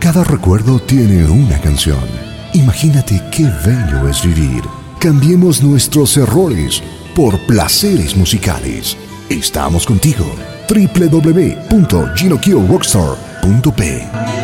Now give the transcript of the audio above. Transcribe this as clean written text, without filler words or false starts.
Cada recuerdo tiene una canción. Imagínate qué bello es vivir. Cambiemos nuestros errores por placeres musicales. Estamos contigo. www.ginokiorockstar.p